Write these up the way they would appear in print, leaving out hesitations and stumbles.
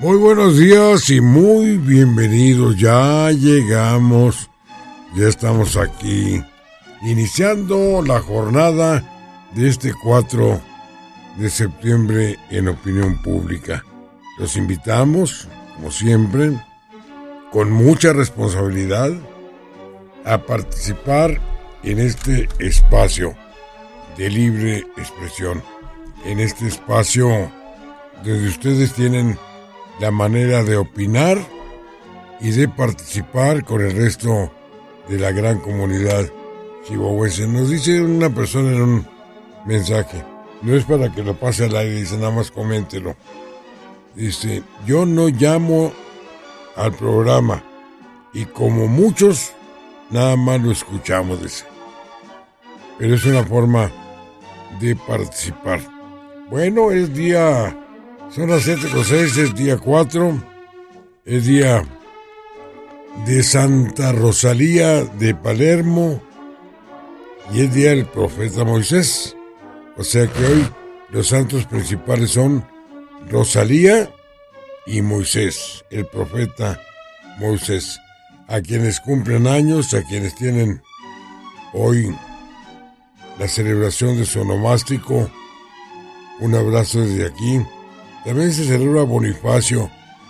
Muy buenos días y muy bienvenidos. Ya llegamos, ya estamos aquí, iniciando la jornada de este 4 de septiembre en Opinión Pública. Los invitamos, como siempre, con mucha responsabilidad, a participar en este espacio de libre expresión, en este espacio donde ustedes tienen la manera de opinar y de participar con el resto de la gran comunidad chihuahuense. Nos dice una persona en un mensaje, no es para que lo pase al aire, dice, nada más coméntelo. Dice, yo no llamo al programa y como muchos, nada más lo escuchamos, dice. Pero es una forma de participar. Bueno, es día... Son las 7:06, es día 4, es día de Santa Rosalía de Palermo y es día del profeta Moisés. O sea que hoy los santos principales son Rosalía y Moisés, el profeta Moisés. A quienes cumplen años, a quienes tienen hoy la celebración de su onomástico, un abrazo desde aquí. También se celebra Bonifacio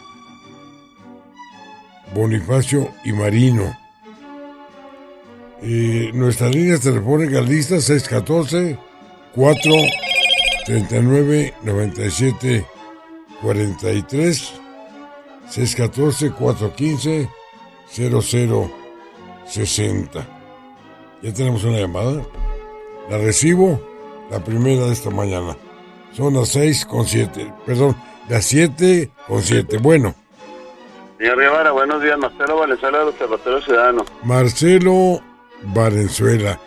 y Marino. Nuestras líneas telefónicas listas 614-439-9743, 614-415-0060. Ya tenemos una llamada. La recibo, la primera de esta mañana. Son las 6:07, perdón, las 7:07. Bueno. Señor Guevara, buenos días. Marcelo Valenzuela del Observatorio Ciudadano. Marcelo Valenzuela.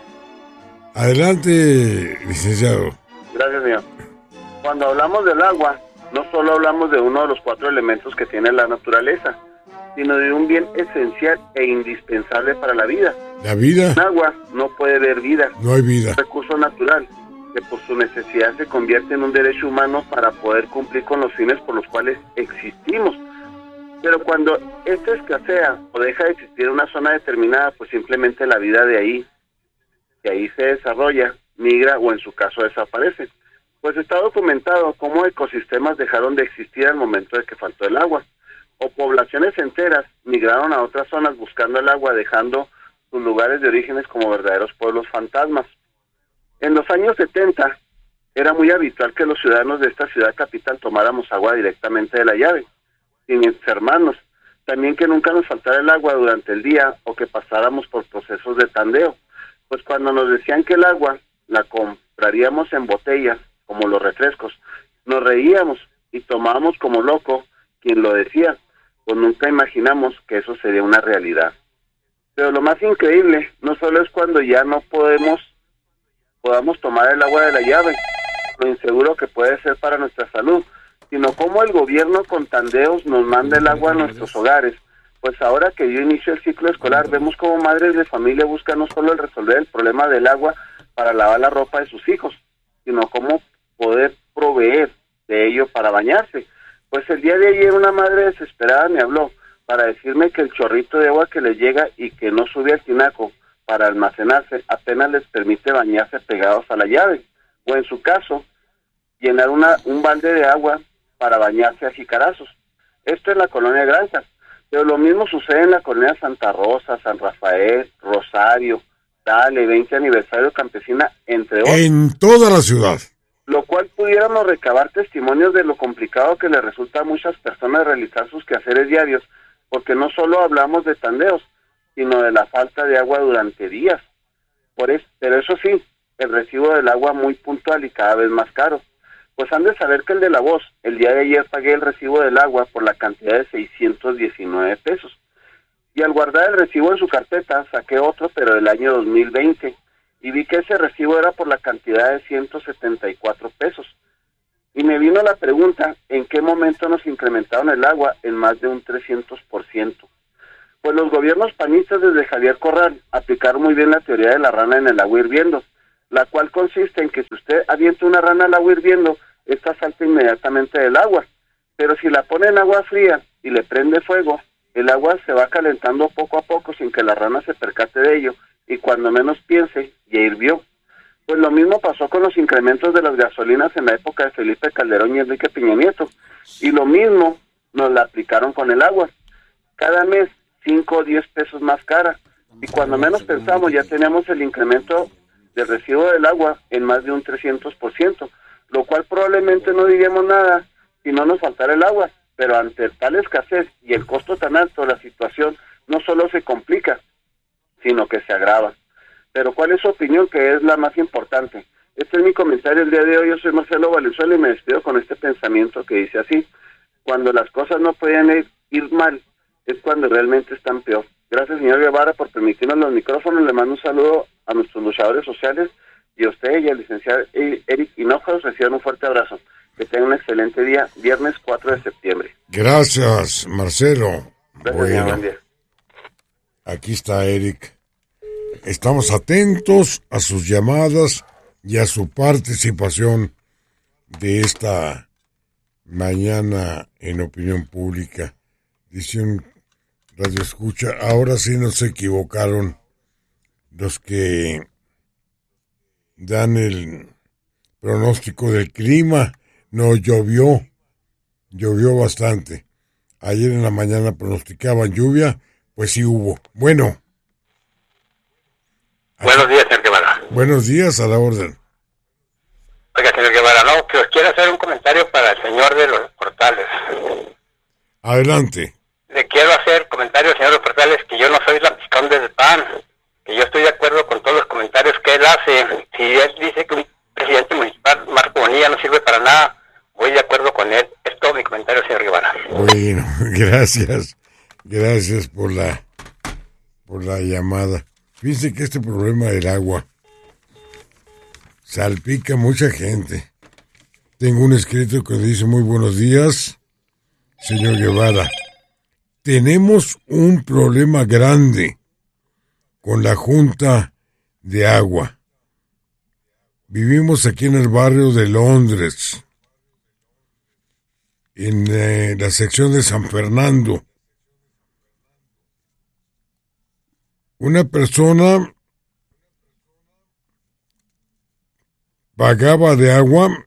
Adelante, licenciado. Gracias, señor. Cuando hablamos del agua, no solo hablamos de uno de los 4 elementos que tiene la naturaleza, sino de un bien esencial e indispensable para la vida. ¿La vida? Sin agua no puede haber vida. No hay vida. Un recurso natural que por su necesidad se convierte en un derecho humano para poder cumplir con los fines por los cuales existimos. Pero cuando esto escasea o deja de existir en una zona determinada, pues simplemente la vida de ahí se desarrolla, migra o en su caso desaparece. Pues está documentado cómo ecosistemas dejaron de existir al momento de que faltó el agua, o poblaciones enteras migraron a otras zonas buscando el agua, dejando sus lugares de orígenes como verdaderos pueblos fantasmas. En los años 70 era muy habitual que los ciudadanos de esta ciudad capital tomáramos agua directamente de la llave, sin enfermarnos. También que nunca nos faltara el agua durante el día o que pasáramos por procesos de tandeo. Pues cuando nos decían que el agua la compraríamos en botellas, como los refrescos, nos reíamos y tomábamos como loco quien lo decía, pues nunca imaginamos que eso sería una realidad. Pero lo más increíble no solo es cuando ya no podamos tomar el agua de la llave, lo inseguro que puede ser para nuestra salud, sino cómo el gobierno con tandeos nos manda el agua a nuestros hogares. Pues ahora que dio inicio el ciclo escolar, vemos cómo madres de familia buscan no solo el resolver el problema del agua para lavar la ropa de sus hijos, sino cómo poder proveer de ello para bañarse. Pues el día de ayer una madre desesperada me habló para decirme que el chorrito de agua que les llega y que no sube al tinaco para almacenarse apenas les permite bañarse pegados a la llave, o en su caso, llenar un balde de agua para bañarse a jicarazos. Esto es la colonia Granjas, pero lo mismo sucede en la colonia Santa Rosa, San Rafael, Rosario, Dale, 20 aniversario Campesina, entre otros. En toda la ciudad. Lo cual pudiéramos recabar testimonios de lo complicado que le resulta a muchas personas realizar sus quehaceres diarios, porque no solo hablamos de tandeos, sino de la falta de agua durante días. Pero eso sí, el recibo del agua muy puntual y cada vez más caro. Pues han de saber que el de La Voz, el día de ayer pagué el recibo del agua por la cantidad de 619 pesos. Y al guardar el recibo en su carpeta, saqué otro, pero del año 2020, y vi que ese recibo era por la cantidad de 174 pesos. Y me vino la pregunta, ¿en qué momento nos incrementaron el agua en más de un 300%? Pues los gobiernos panistas desde Javier Corral aplicaron muy bien la teoría de la rana en el agua hirviendo, la cual consiste en que si usted avienta una rana al agua hirviendo, esta salta inmediatamente del agua. Pero si la pone en agua fría y le prende fuego, el agua se va calentando poco a poco sin que la rana se percate de ello, y cuando menos piense, ya hirvió. Pues lo mismo pasó con los incrementos de las gasolinas en la época de Felipe Calderón y Enrique Peña Nieto, y lo mismo nos la aplicaron con el agua. Cada mes 5 o 10 pesos más cara, y cuando menos pensamos ya tenemos el incremento del recibo del agua en más de un 300%, lo cual probablemente no diríamos nada si no nos faltara el agua, pero ante tal escasez y el costo tan alto, la situación no solo se complica, sino que se agrava. Pero ¿cuál es su opinión, que es la más importante? Este es mi comentario el día de hoy. Yo soy Marcelo Valenzuela y me despido con este pensamiento que dice así: cuando las cosas no pueden ir mal, es cuando realmente están peor. Gracias, señor Guevara, por permitirnos los micrófonos. Le mando un saludo a nuestros luchadores sociales, y a usted y al licenciado Eric Hinojos reciban un fuerte abrazo. Que tengan un excelente día, viernes 4 de septiembre. Gracias, Marcelo. Gracias, bueno, buen día. Aquí está Eric. Estamos atentos a sus llamadas y a su participación de esta mañana en Opinión Pública. Dice un radio escucha, ahora sí no se equivocaron los que dan el pronóstico del clima. No, llovió bastante. Ayer en la mañana pronosticaban lluvia, pues sí hubo. Bueno. Buenos días, señor Guevara. Buenos días, a la orden. Oiga, señor Guevara, no, que os quiero hacer un comentario para el señor de los portales. Adelante. Le quiero hacer comentario, señor de los portales, que yo no soy la pistón del PAN, que yo estoy de acuerdo con todos los comentarios que él hace. Si él dice que un presidente municipal, Marco Bonilla, no sirve para nada, voy de acuerdo con él. Es todo mi comentario, señor Guevara. Bueno, gracias. Gracias por la llamada. Fíjense que este problema del agua salpica a mucha gente. Tengo un escrito que dice: muy buenos días, señor Guevara. Tenemos un problema grande con la Junta de Agua. Vivimos aquí en el barrio de Londres, en la sección de San Fernando. Una persona pagaba de agua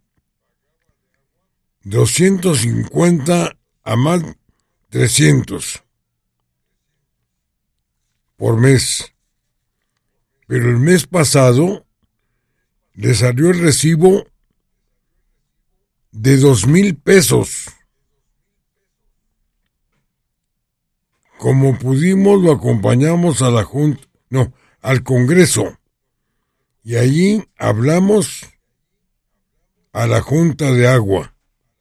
250 a más 300 por mes. Pero el mes pasado le salió el recibo de 2,000 pesos. Como pudimos, lo acompañamos a la Junta, al Congreso, y allí hablamos a la Junta de Agua.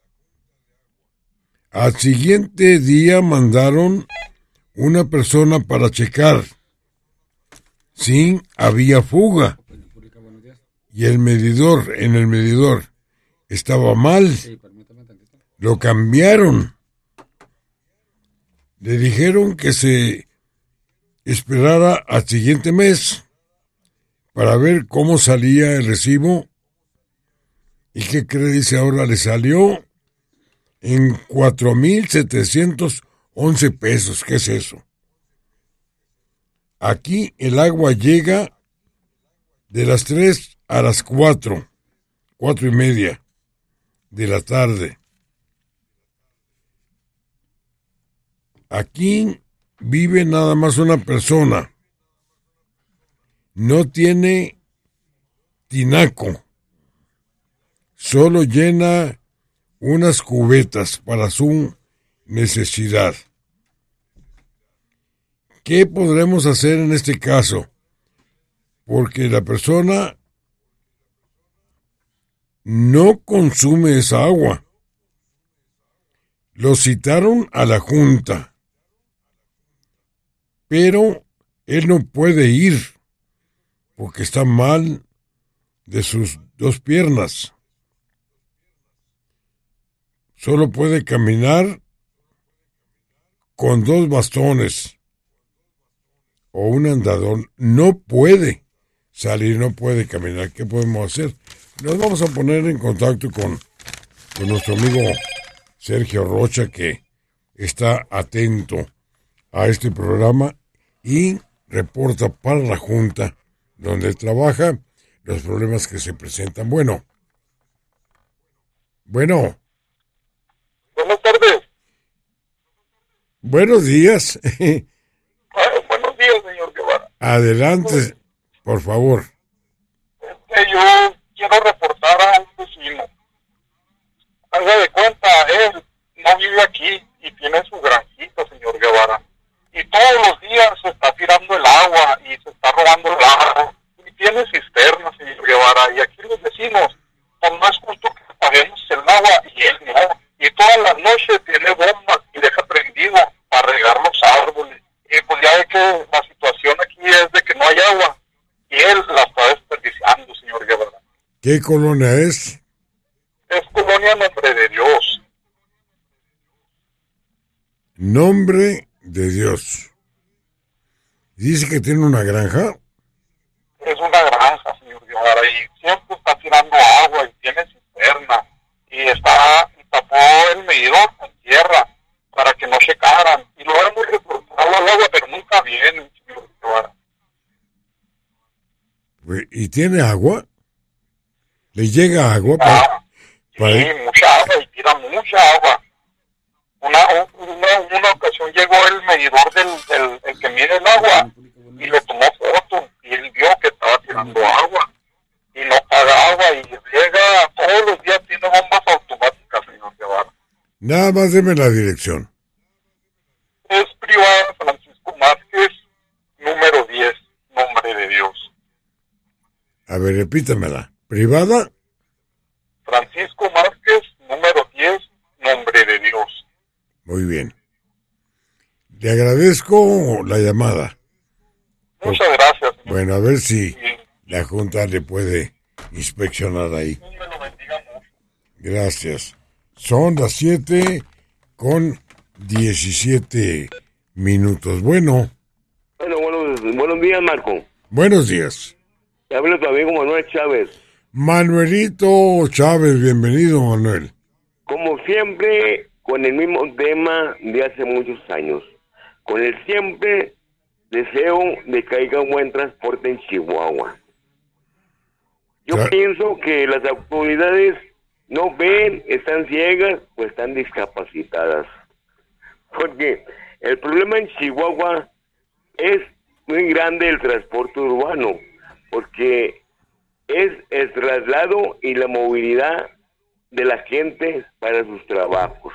Al siguiente día mandaron una persona para checar. Sí, había fuga. Y en el medidor estaba mal. Lo cambiaron. Le dijeron que se esperara al siguiente mes para ver cómo salía el recibo. ¿Y qué cree? Dice, ahora le salió en 4,711 pesos. ¿Qué es eso? Aquí el agua llega de las 3 a las 4:30 de la tarde. Aquí vive nada más una persona. No tiene tinaco. Solo llena unas cubetas para su necesidad. ¿Qué podremos hacer en este caso? Porque la persona no consume esa agua. Lo citaron a la Junta, pero él no puede ir porque está mal de sus 2 piernas. Solo puede caminar con 2 bastones o un andador. No puede salir, no puede caminar. ¿Qué podemos hacer? Nos vamos a poner en contacto con nuestro amigo Sergio Rocha, que está atento a este programa y reporta para la Junta donde trabaja los problemas que se presentan. Bueno. Buenas tardes. Buenos días. Buenos días, señor Guevara. Adelante, por favor. Yo quiero reportar a un vecino. Haga de cuenta, él no vive aquí y tiene su granjita, señor Guevara. Y todos los días se está tirando el agua y se está robando el agua. Y tiene cisterna, señor Guevara. Y aquí los vecinos, pues no es justo que paguemos el agua y él no. Y todas las noches tiene bombas y deja prendido para regar los árboles. Y pues ya ve que la situación aquí es de que no hay agua. Y él la está desperdiciando, señor Guevara. ¿Qué colonia es? Es Colonia Nombre de Dios. Nombre de Dios. Dice que tiene una granja. Es una granja, señor Guevara, y siempre está tirando agua y tiene cisterna. Y tapó el medidor con tierra para que no secaran. Y lo hemos reportado al agua, pero nunca viene, señor Guevara. ¿Y tiene agua? ¿Le llega agua? Sí, mucha agua, y tira mucha agua. Una ocasión llegó el medidor el que mide el agua y le tomó foto y él vio que estaba tirando agua y no paga agua y llega todos los días, tiene bombas automáticas, señor Guevara. Nada más deme la dirección. Es privada Francisco Márquez, número 10, Nombre de Dios. A ver, repítamela. ¿Privada? Francisco Márquez, número 10, Nombre de Dios. Muy bien. Le agradezco la llamada. Muchas gracias, señor. Bueno, a ver si la Junta le puede inspeccionar ahí. Dios me lo bendiga mucho. Gracias. Son las 7:17. Bueno. Buenos días, Marco. Buenos días. Te habla tu amigo Manuel Chávez. Manuelito Chávez, bienvenido, Manuel. Como siempre, con el mismo tema de hace muchos años. Con el siempre deseo de que haya buen transporte en Chihuahua. Yo pienso que las autoridades no ven, están ciegas o están discapacitadas. Porque el problema en Chihuahua es muy grande el transporte urbano, porque es el traslado y la movilidad de la gente para sus trabajos.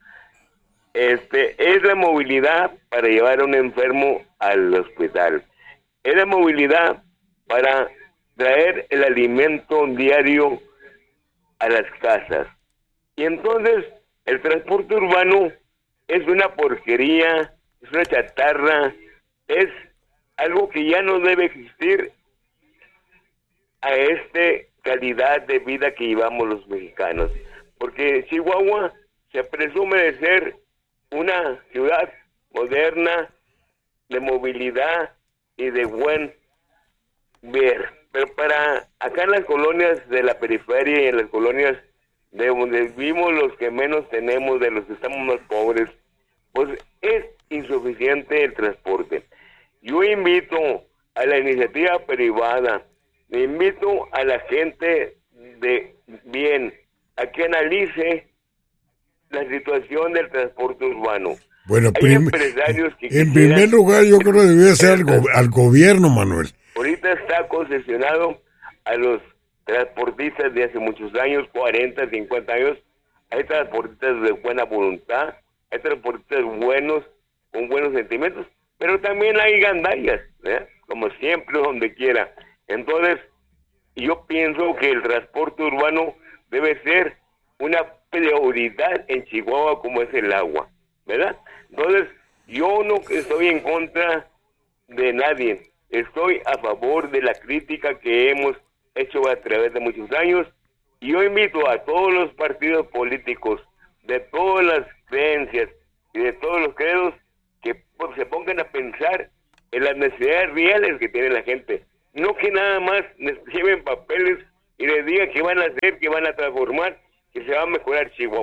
Es la movilidad para llevar a un enfermo al hospital. Es la movilidad para traer el alimento diario a las casas. Y entonces el transporte urbano es una porquería, es una chatarra, es algo que ya no debe existir a calidad de vida que llevamos los mexicanos. Porque Chihuahua se presume de ser una ciudad moderna, de movilidad y de buen ver. Pero para acá en las colonias de la periferia y en las colonias de donde vivimos los que menos tenemos, de los que estamos más pobres, pues es insuficiente el transporte. Yo invito a la iniciativa privada, invito a la gente de bien a que analice la situación del transporte urbano. Bueno, empresarios que en primer lugar yo creo que debería ser al gobierno, Manuel. Ahorita está concesionado a los transportistas de hace muchos años, 40, 50 años. Hay transportistas de buena voluntad, hay transportistas buenos, con buenos sentimientos, pero también hay gandallas, como siempre, donde quiera. Entonces, yo pienso que el transporte urbano debe ser una prioridad en Chihuahua como es el agua, ¿verdad? Entonces, yo no estoy en contra de nadie, estoy a favor de la crítica que hemos hecho a través de muchos años, y yo invito a todos los partidos políticos, de todas las creencias y de todos los credos, que se pongan a pensar en las necesidades reales que tiene la gente, no que nada más les lleven papeles y les digan que van a hacer, que van a transformar, que se va a mejorar Chihuahua.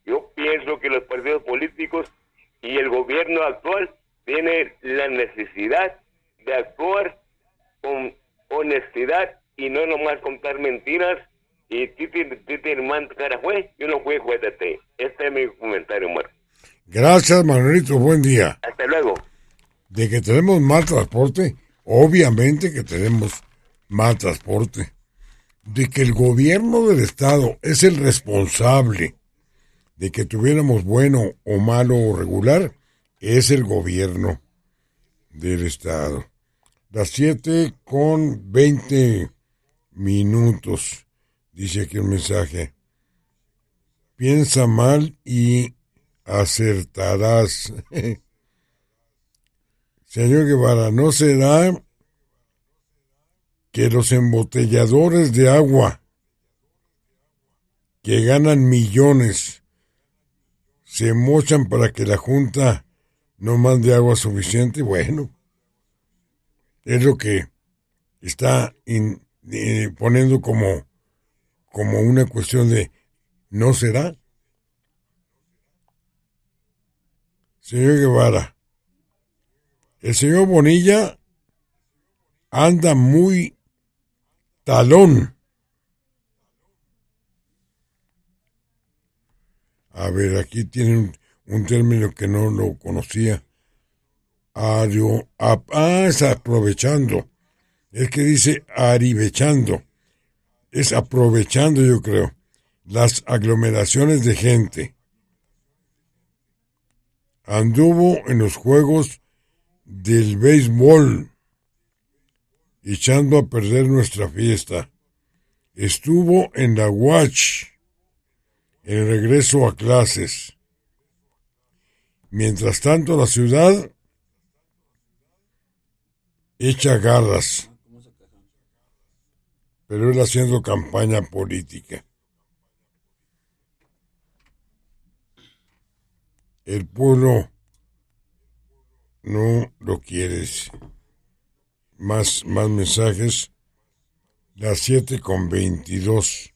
Yo pienso que los partidos políticos y el gobierno actual tienen la necesidad de actuar con honestidad y no nomás contar mentiras y hermano cara juez, yo no fui juez de té. Este es mi comentario, Omar. Gracias, Manuelito, buen día. Hasta luego. De que tenemos mal transporte, obviamente que tenemos mal transporte. De que el gobierno del estado es el responsable de que tuviéramos bueno o malo o regular, es el gobierno del estado. Las 7:20, dice aquí un mensaje. Piensa mal y acertarás. Señor Guevara, ¿no será que los embotelladores de agua que ganan millones se mochan para que la Junta no mande agua suficiente? Bueno, es lo que está poniendo como una cuestión de ¿no será? Señor Guevara, el señor Bonilla anda muy talón. A ver, aquí tiene un término que no lo conocía. Es aprovechando. Es que dice arribechando. Es aprovechando, yo creo, las aglomeraciones de gente. Anduvo en los juegos del béisbol, echando a perder nuestra fiesta. Estuvo en la Watch, en el regreso a clases. Mientras tanto, la ciudad echa garras, pero él haciendo campaña política. El pueblo no lo quiere. Más mensajes. Las 7:22.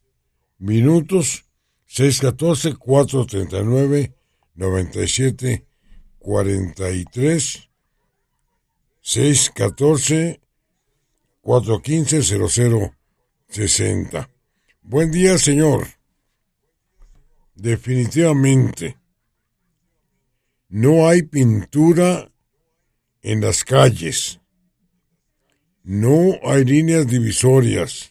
614-439-9743. 614-415-0060. Buen día, señor. Definitivamente no hay pintura en las calles. No hay líneas divisorias.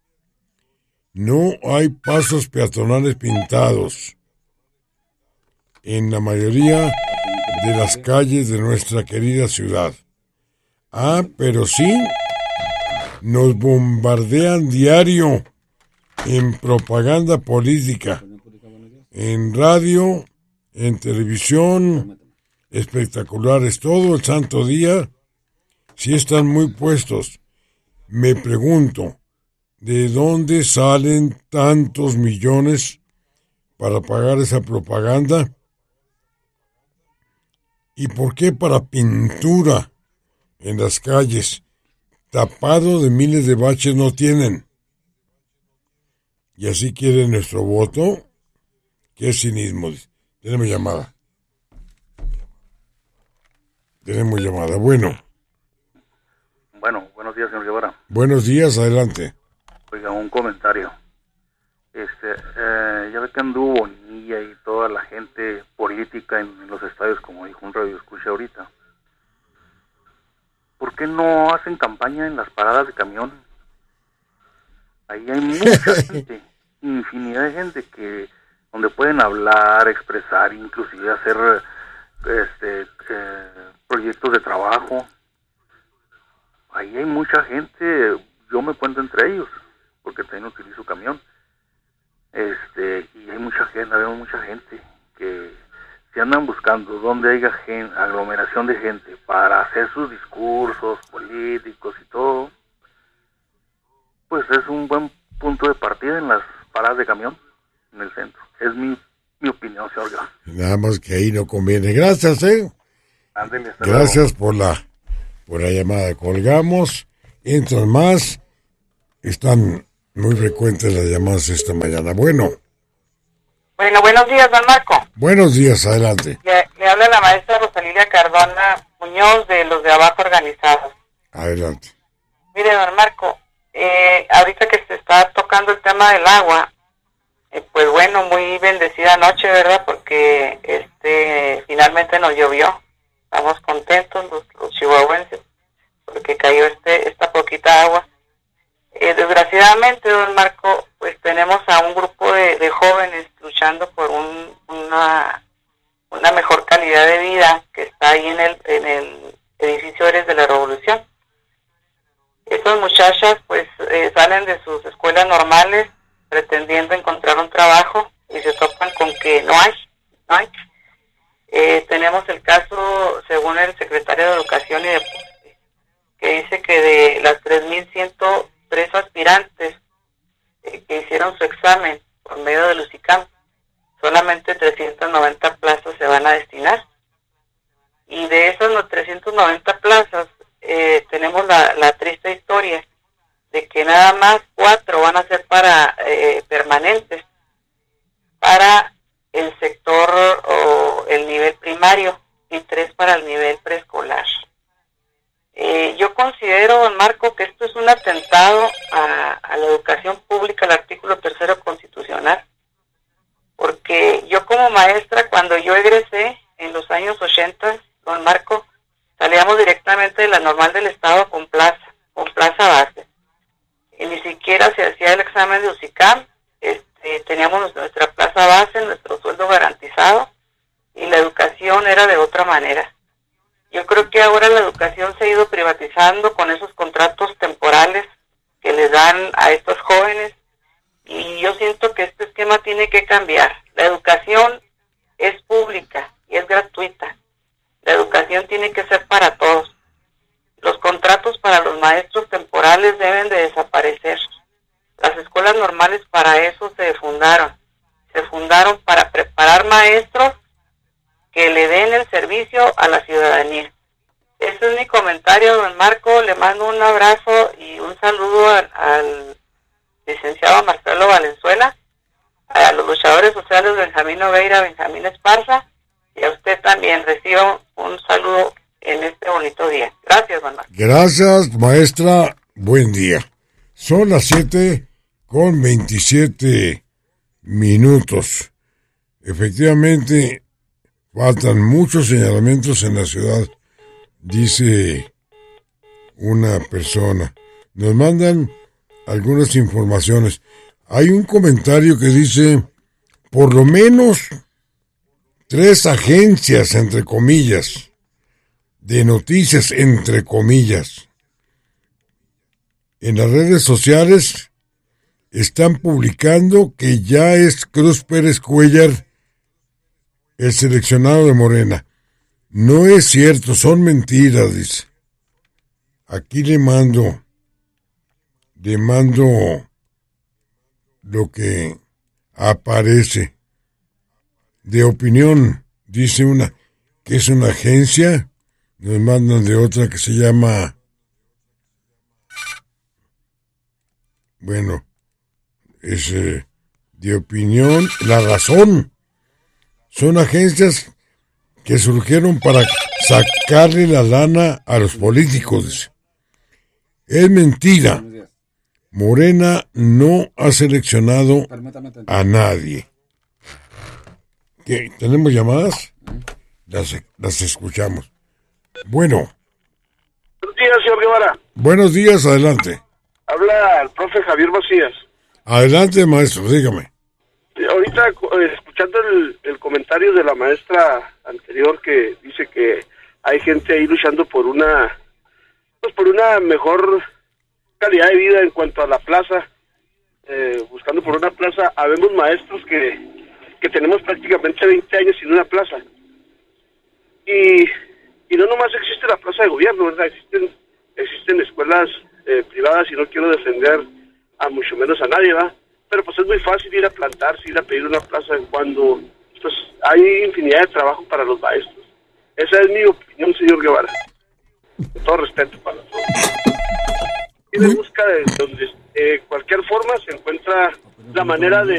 No hay pasos peatonales pintados en la mayoría de las calles de nuestra querida ciudad. Pero sí, nos bombardean diario en propaganda política, en radio, en televisión, espectaculares, todo el santo día. Sí están muy puestos. Me pregunto, ¿de dónde salen tantos millones para pagar esa propaganda? ¿Y por qué para pintura en las calles, tapado de miles de baches, no tienen? ¿Y así quieren nuestro voto? ¡Qué cinismo! Tenemos llamada. Bueno, buenos días, señor Guevara. Buenos días, adelante. Oiga, un comentario. Ya ve que anduvo Bonilla y toda la gente política en los estadios, como dijo un radio escucha ahorita. ¿Por qué no hacen campaña en las paradas de camión? Ahí hay mucha gente, infinidad de gente donde pueden hablar, expresar, inclusive hacer proyectos de trabajo. Ahí hay mucha gente, yo me cuento entre ellos, porque también utilizo camión. Y hay mucha gente que si andan buscando donde haya aglomeración de gente para hacer sus discursos políticos y todo, pues es un buen punto de partida en las paradas de camión en el centro. Es mi opinión, señor. Nada más que ahí no conviene. Gracias, Ándele, gracias por la llamada. Colgamos, entran más, están muy frecuentes las llamadas esta mañana. Bueno. Bueno, buenos días, don Marco. Buenos días, adelante. Le habla la maestra Rosalilia Cardona Muñoz de los de abajo organizados. Adelante. Mire, don Marco, ahorita que se está tocando el tema del agua, pues bueno, muy bendecida noche, ¿verdad? Porque finalmente nos llovió. Estamos contentos los chihuahuenses porque cayó esta poquita agua. Desgraciadamente, don Marco, pues tenemos a un grupo de jóvenes luchando por una mejor calidad de vida que está ahí en el edificio Héroes de la Revolución. Esas muchachas pues salen de sus escuelas normales pretendiendo encontrar un trabajo y se topan con que no hay. Tenemos el caso, según el secretario de Educación y Deporte, que dice que de las 3.103 aspirantes que hicieron su examen por medio del UCICAM, solamente 390 plazas se van a destinar. Y de esas 390 plazas, tenemos la triste historia de que nada más 4 van a ser para permanentes, para el sector o el nivel primario y 3 para el nivel preescolar. Yo considero, don Marco, que esto es un atentado a la educación pública, al artículo 3º constitucional, porque yo como maestra, cuando yo egresé en los años 80, don Marco, salíamos directamente de la normal del Estado con plaza base, y ni siquiera se hacía el examen de UCICAM. Teníamos nuestra plaza base, nuestro sueldo garantizado, y la educación era de otra manera. Yo creo que ahora la educación se ha ido privatizando con esos contratos temporales que les dan a estos jóvenes, y yo siento que este esquema tiene que cambiar. La educación es pública y es gratuita. La educación tiene que ser para todos. Los contratos para los maestros temporales deben de desaparecer. Las escuelas normales para eso se fundaron para preparar maestros que le den el servicio a la ciudadanía. Ese es mi comentario, don Marco. Le mando un abrazo y un saludo al licenciado Marcelo Valenzuela, a los luchadores sociales Benjamín Oveira, Benjamín Esparza, y a usted también. Reciba un saludo en este bonito día. Gracias, don Marco. Gracias, maestra. Buen día. Son las 7:27. Efectivamente, faltan muchos señalamientos en la ciudad, dice una persona. Nos mandan algunas informaciones. Hay un comentario que dice, por lo menos 3 agencias, entre comillas, de noticias, entre comillas, en las redes sociales están publicando que ya es Cruz Pérez Cuellar el seleccionado de Morena. No es cierto, son mentiras, dice. Aquí le mando lo que aparece. De opinión, dice una, que es una agencia. Nos mandan de otra que se llama, bueno, es de opinión, La Razón. Son agencias que surgieron para sacarle la lana a los políticos. Es mentira. Morena no ha seleccionado a nadie. ¿Qué? ¿Tenemos llamadas? Las escuchamos. Bueno. Buenos días, señor Guevara. Buenos días, adelante. Habla el profe Javier Macías. Adelante, maestro, dígame. Ahorita, escuchando el comentario de la maestra anterior que dice que hay gente ahí luchando por una mejor calidad de vida en cuanto a la plaza, buscando por una plaza. Habemos maestros que tenemos prácticamente 20 años sin una plaza. Y no nomás existe la plaza de gobierno, ¿verdad? Existen escuelas privadas, y no quiero defender a mucho menos a nadie, ¿va? Pero pues es muy fácil ir a plantarse, ir a pedir una plaza cuando pues hay infinidad de trabajo para los maestros. Esa es mi opinión, señor Guevara. Con todo respeto para todos. Y de busca de donde cualquier forma se encuentra la manera de